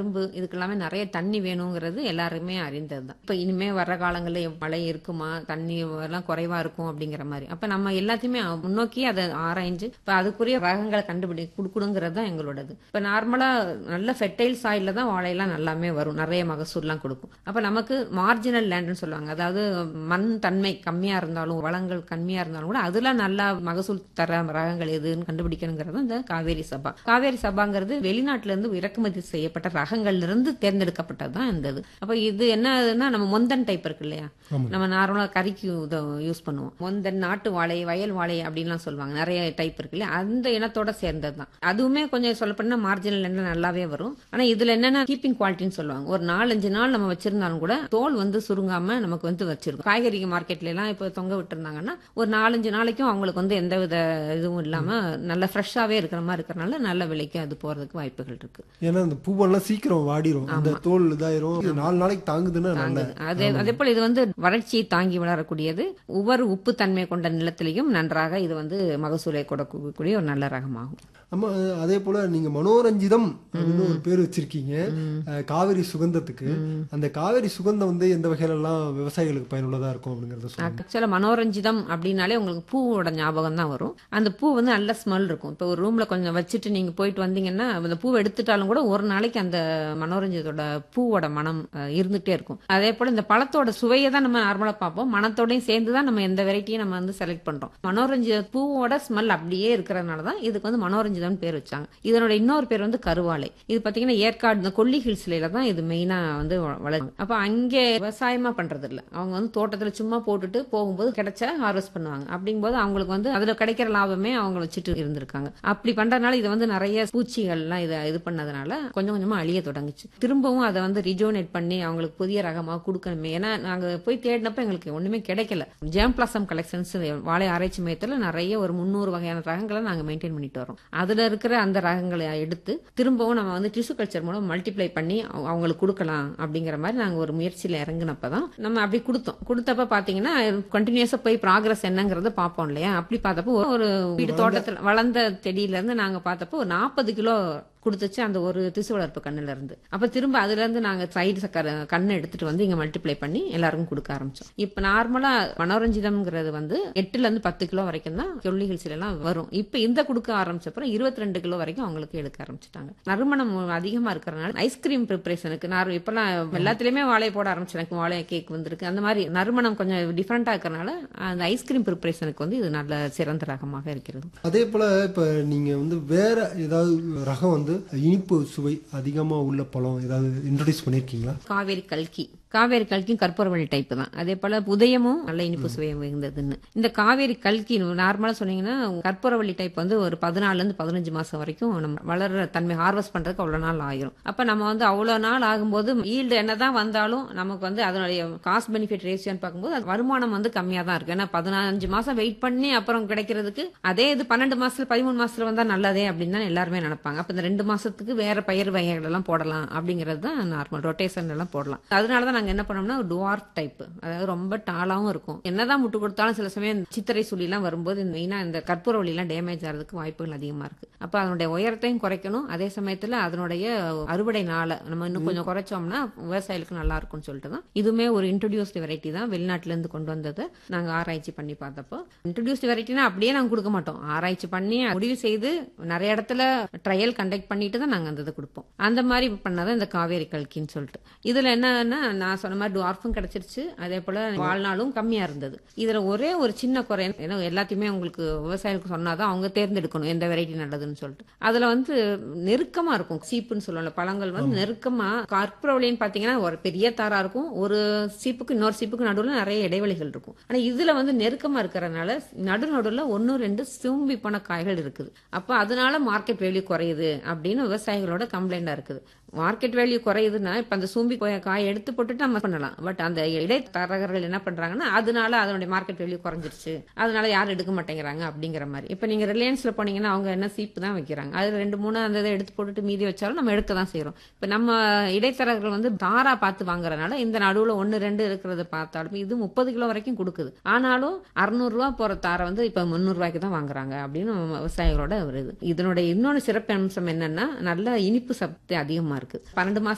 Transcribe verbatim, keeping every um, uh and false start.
கரும்பு இதுக்கெல்லாமே நிறைய தண்ணி வேணுங்கிறது எல்லாருமே அறிந்ததுதான். இப்ப இனிமே வர்ற காலங்களில் மழை இருக்குமா, தண்ணி எல்லாம் குறைவா இருக்கும் அப்படிங்கிற மாதிரி. அப்ப நம்ம எல்லாத்தையுமே முன்னோக்கி அதை ஆராய்ஞ்சு இப்ப அதுக்குரிய ரகங்களை கண்டுபிடி கொடுக்கணுங்கிறது தான் எங்களோடது. இப்ப நார்மலா நல்ல ஃபெர்டைல் சாயில்ல தான் வாழையெல்லாம் நல்லாமே வரும், நிறைய மகசூல்லாம் கொடுக்கும். அப்ப நமக்கு மார்ஜினல் லேண்ட்னு சொல்லுவாங்க, அதாவது மண் தன்மை கம்மியா இருந்தாலும் வளங்கள் கம்மியா இருந்தாலும் கூட அதுல நல்லா மகசூல் தர ரகங்கள் எதுன்னு கண்டுபிடிக்கணுங்கிறது இந்த காவேரி சபா. காவேரி சபாங்கிறது வெளிநாட்டுல இருந்து இறக்குமதி செய்யப்பட்ட ரகங்கள்ல இருந்து தேர்ந்தெடுக்கப்பட்டதுதான் இருந்தது. அப்ப இது என்னன்னா, நம்ம மொந்தன் டைப் இருக்கு இல்லையா, நம்ம நார்மலா கறிக்கு யூஸ் பண்ணுவோம், மொந்தன், நாட்டு வாழை, வயல் வாழை அப்படின்லாம் சொல்லுவாங்க, நிறைய டைப் இருக்கு இல்லையா, அந்த இனத்தோட சேர்ந்ததுதான். அதுவுமே கொஞ்சம் சொல்லப்போனா மார்ஜினல் லேண்ட்ல நல்லாவே வரும். ஆனா இதுல என்னன்னா கீப்பிங் குவாலிட்டின்னு சொல்லுவாங்க, ஒரு நாலஞ்சு நாள் நம்ம வச்சிருந்தாலும் கூட தோல் வந்து சுருங்காம நமக்கு வந்து வச்சிருக்கும். காய்கறி மார்க்கெட்ல எல்லாம் இப்ப தொங்க விட்டுருந்தாங்கன்னா ஒரு நாலஞ்சு நாளைக்கும் அவங்களுக்கு வந்து எந்த வித இதுவும் இல்லாம நல்ல ஃப்ரெஷ்ஷாவே இருக்கிற மாதிரி இருக்கிறனால நல்ல விலைக்கு அது போறதுக்கு வாய்ப்புகள் இருக்கு. ஏன்னா அந்த பூவெல்லாம் சீக்கிரம் வாடிரும், அந்த தோல் இதாயிரும், நாலு நாளைக்கு தாங்குதுன்னா அதே அதே போல இது வந்து வறட்சியை தாங்கி வளரக்கூடியது. ஒவ்வொரு உப்பு தன்மை கொண்ட நிலத்திலையும் நன்றாக இது வந்து மகசூலை கொடுக்கக்கூடிய ஒரு நல்ல ரகமாகும். ஆமா, அதே போல நீங்க மனோரஞ்சிதம் அப்படின்னு ஒரு பேர் வச்சிருக்கீங்க காவேரி சுகந்தத்துக்கு. அந்த காவேரி சுகந்தம் வந்து எந்த வகையில எல்லாம் விவசாயிகளுக்கு பயனுள்ளதா இருக்கும் அப்படிங்கறத சொல்லுங்க. ஆக்சுவலா மனோரஞ்சிதம் அப்படின்னாலே உங்களுக்கு பூவோட ஞாபகம் தான் வரும். அந்த பூ வந்து நல்ல ஸ்மெல் இருக்கும். இப்போ ஒரு ரூம்ல கொஞ்சம் வச்சுட்டு நீங்க போயிட்டு வந்தீங்கன்னா அந்த பூவை எடுத்துட்டாலும் கூட ஒரு நாளைக்கு அந்த மனோரஞ்சிதத்தோட பூவோட மனம் இருந்துட்டே இருக்கும். அதே போல இந்த பழத்தோட சுவையை தான் நம்ம நார்மலா பார்ப்போம், மனத்தோடையும் சேர்ந்து தான் நம்ம எந்த வெரைட்டியும் நம்ம வந்து செலக்ட் பண்றோம். மனோரஞ்சித பூவோட ஸ்மெல் அப்படியே இருக்கிறதுனால தான் இதுக்கு வந்து மனோரஞ்சிதம் பேர் வச்சாங்க. இதனோட இன்னொரு பேர் வந்து கருவாழை. இது பாத்தீங்கன்னா ஏற்காடு இந்த கொல்லி ஹில்ஸ்ல தான் இது மெயினா வந்து வளரும். அப்ப அங்கே விவசாயமா பண்றது இல்ல, அவங்க வந்து தோட்டத்துல சும்மா போட்டுட்டு போகும்போது கிடைச்சா ஹார்வெஸ்ட் பண்ணுவாங்க. அப்படிங்கும்போது அவங்களுக்கு வந்து அதுல கிடைக்கிற லாபமே அவங்க வச்சுட்டு இருந்திருக்காங்க. அப்படி பண்றதுனால இது வந்து நிறைய பூச்சிகள் எல்லாம் இதை இது பண்ணதுனால கொஞ்சம் கொஞ்சமா அழிய தொடங்குச்சு. திரும்பவும் அதை வந்து ரிஜோனேட் பண்ணி அவங்களுக்கு புதிய ரகமா கொடுக்கணுமே. ஏன்னா நாங்க போய் தேடினப்ப எங்களுக்கு ஒண்ணுமே கிடைக்கல. ஜேம் பிளாசம் கலெக்ஷன்ஸ் வாழை ஆராய்ச்சி மையத்துல நிறைய ஒரு முன்னூறு வகையான ரகங்களை நாங்க மெயின்டைன் பண்ணிட்டு வரோம். அதுல இருக்கிற அந்த ரகங்களை எடுத்து திரும்பவும் நம்ம வந்து டிஷ்யூ கல்ச்சர் மூலம் மல்டிப்ளை பண்ணி அவங்களுக்கு கொடுக்கலாம் அப்படிங்கிற மாதிரி நாங்க ஒரு முயற்சியில இறங்கினப்பதான் நம்ம அப்படி கொடுத்தோம். கொடுத்தப்ப பாத்தீங்கன்னா கண்டினியூஸா போய் ப்ராக்ரஸ் என்னங்கறத பாப்போம் இல்லையா. அப்படி பார்த்தப்போ ஒரு வீடு தோட்டத்துல வளர்ந்த செடியில இருந்து நாங்க பார்த்தப்போ ஒரு நாற்பது கிலோ கொடுத்துச்சு அந்த ஒரு திசு வளர்ப்பு கண்ணுல இருந்து. அப்ப திரும்ப அதுல இருந்து நாங்க சைடு சக்கர கண்ணை எடுத்துட்டு வந்து இங்க மல்டிப்ளை பண்ணி எல்லாருக்கும் கொடுக்க ஆரம்பிச்சோம். இப்ப நார்மலா மனோரஞ்சிதம்ங்கிறது வந்து எட்டுல இருந்து பத்து கிலோ வரைக்கும் தான் கொல்லி ஹில்ஸ்ல எல்லாம் வரும். இப்ப இந்த கொடுக்க ஆரம்பிச்சப்பறம் இருபத்தி ரெண்டு கிலோ வரைக்கும் அவங்களுக்கு எடுக்க ஆரம்பிச்சுட்டாங்க. நறுமணம் அதிகமா இருக்கிறதுனால ஐஸ்கிரீம் ப்ரிப்பரேஷனுக்கு நான் இப்பெல்லாம் எல்லாத்துலயுமே வாழை போட ஆரம்பிச்சிருக்கேன், வாழை கேக் வந்திருக்கு. அந்த மாதிரி நறுமணம் கொஞ்சம் டிஃபரெண்டா இருக்கிறதுனால அந்த ஐஸ்கிரீம் ப்ரிப்பரேஷனுக்கு வந்து இது நல்ல சிறந்த ரகமாக இருக்கிறது. அதே போல இப்ப நீங்க வந்து வேற ஏதாவது ரகம் வந்து இனிப்பு சுவை அதிகமா உள்ள பழம் ஏதாவது இன்ட்ரோடியூஸ் பண்ணிருக்கீங்களா? காவேரி கல்கி, காவேரி கல்கியும் கற்பூரவள்ளி டைப் தான். அதே போல புதயமும் நல்ல இனிப்பு சுவை மிகுந்ததுன்னு. இந்த காவேரி கல்கி நார்மலா சொன்னீங்கன்னா கற்பூரவள்ளி டைப் வந்து ஒரு பதினாலுல இருந்து பதினஞ்சு மாசம் வரைக்கும் நம்ம வளர்ற தன்மை ஹார்வெஸ்ட் பண்றதுக்கு அவ்வளவு நாள் ஆயிரும். அப்ப நம்ம வந்து அவ்வளவு நாள் ஆகும்போது ஈல்டு என்னதான் வந்தாலும் நமக்கு வந்து அதனுடைய காஸ்ட் பெனிஃபிட் ரேஷியோன்னு பார்க்கும்போது வருமானம் வந்து கம்மியா தான் இருக்கு. ஏன்னா பதினஞ்சு மாசம் வெயிட் பண்ணி அப்புறம் கிடைக்கிறதுக்கு அதே இது பன்னெண்டு மாசத்துல பதிமூணு மாசத்துல வந்தா நல்லதே அப்படின்னு தான் எல்லாருமே நினைப்பாங்க. அப்ப இந்த ரெண்டு மாசத்துக்கு வேற பயிர் வகைகள் எல்லாம் போடலாம் அப்படிங்கிறது தான் நார்மல் ரொட்டேஷன் எல்லாம் போடலாம். அதனாலதான் நாங்க என்ன பண்ணோம்னா டுவார்ஃப் டைப், அதாவது ரொம்ப டாலாவும் இருக்கும். என்னதான் முட்டு கொடுத்தாலும் சில சமயம் சித்திரை சுழி எல்லாம் வரும்போது மெயினா இந்த கற்பூரவள்ளி எல்லாம் டேமேஜ் ஆகிறதுக்கு வாய்ப்புகள் அதிகமா இருக்கு. அப்ப அதனுடைய உயரத்தையும் குறைக்கணும், அதே சமயத்துல அதனுடைய அறுவடை நாளை நம்ம இன்னும் கொஞ்சம் குறைச்சோம்னா விவசாயிகளுக்கு நல்லா இருக்கும்னு சொல்லிட்டு தான் இதுவுமே ஒரு இன்ட்ரோடியூஸ்டு வெரைட்டி தான், வெளிநாட்டுல இருந்து கொண்டு வந்ததை நாங்க ஆராய்ச்சி பண்ணி பார்த்தப்போ. இன்ட்ரோடியூஸ்டு வெரைட்டினா அப்படியே நாங்க கொடுக்க மாட்டோம், ஆராய்ச்சி பண்ணி முடிவு செய்து நிறைய இடத்துல ட்ரையல் கண்டக்ட் பண்ணிட்டு தான் நாங்க அந்த இதை கொடுப்போம். அந்த மாதிரி பண்ணதான் இந்த காவேரி கல்கின்னு சொல்லிட்டு. இதுல என்னன்னா நான் சொன்ன மாதிரி டுவார்ஃபும் கிடைச்சிருச்சு, அதே போல வாழ்நாளும் கம்மியா இருந்தது. இதுல ஒரே ஒரு சின்ன குறை, ஏன்னா எல்லாத்தையுமே உங்களுக்கு விவசாயிகளுக்கு சொன்னாதான் அவங்க தேர்ந்தெடுக்கணும் எந்த வெரைட்டி நல்லதுன்னு சொல்லிட்டு. அதுல வந்து நெருக்கமா இருக்கும், சீப்புன்னு சொல்லுவாங்க, பழங்கள் வந்து நெருக்கமா. கற்பூரவள்ளின்னு பாத்தீங்கன்னா ஒரு பெரிய தாரா இருக்கும், ஒரு சீப்புக்கு இன்னொரு சீப்புக்கு நடுவில் நிறைய இடைவெளிகள் இருக்கும். ஆனா இதுல வந்து நெருக்கமா இருக்கிறதுனால நடு நடுவில் ஒன்னு ரெண்டு சூம்பி போன காய்கள் இருக்குது. அப்ப அதனால மார்க்கெட் வேல்யூ குறையுது அப்படின்னு விவசாயிகளோட கம்ப்ளைண்டா இருக்குது. மார்க்கெட் வேல்யூ குறையுதுன்னா இப்ப அந்த சூம்பி காய் எடுத்து போட்டுட்டு நம்ம பண்ணலாம். பட் அந்த இடைத்தரகர்கள் என்ன பண்றாங்கன்னா அதனால அதனுடைய மார்க்கெட் வேல்யூ குறைஞ்சிருச்சு, அதனால யாரும் எடுக்க மாட்டேங்கிறாங்க அப்படிங்கிற மாதிரி. இப்ப நீங்க ரிலையன்ஸ்ல போனீங்கன்னா அவங்க என்ன சீப்பு தான் வைக்கிறாங்க, அதுல ரெண்டு மூணு அந்த இதை எடுத்து போட்டுட்டு மீதி வச்சாலும் நம்ம எடுக்க தான் செய்யறோம். இப்ப நம்ம இடைத்தரகர்கள் வந்து தாரா பார்த்து வாங்குறதுனால இந்த நடுவுல ஒன்னு ரெண்டு இருக்கிறத பார்த்தாலும் இது முப்பது கிலோ வரைக்கும் கொடுக்குது. ஆனாலும் அறுநூறு ரூபாய் போற தாரை வந்து இப்ப முன்னூறு ரூபாய்க்கு தான் வாங்குறாங்க அப்படின்னு விவசாயிகளோட ஒரு இது. இதனுடைய இன்னொன்னு சிறப்பு அம்சம் என்னன்னா நல்ல இனிப்பு சக்தி அதிகமா இருக்கு. பன்னெண்டு மாசம்